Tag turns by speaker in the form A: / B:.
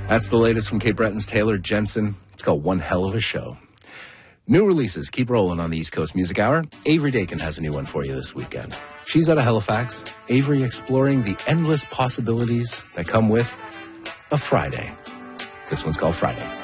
A: That's the latest from Cape Breton's Taylor Jensen. It's called One Hell of a Show. New releases keep rolling on the East Coast Music Hour. Avery Dakin has a new one for you this weekend. She's out of Halifax. Avery exploring the endless possibilities that come with a Friday. This one's called Friday.